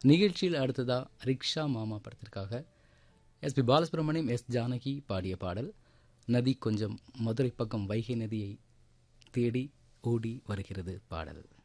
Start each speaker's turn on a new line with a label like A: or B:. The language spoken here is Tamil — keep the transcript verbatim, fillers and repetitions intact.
A: நிகழ்ச்சியில் அடுத்ததா ரிக்ஷா மாமா படத்திற்காக S B Balasubramaniam, S Janaki பாடிய பாடல். நதி கொஞ்சம் மதுரை பக்கம் வைகை நதியை தேடி ஓடி வருகிறது பாடல்.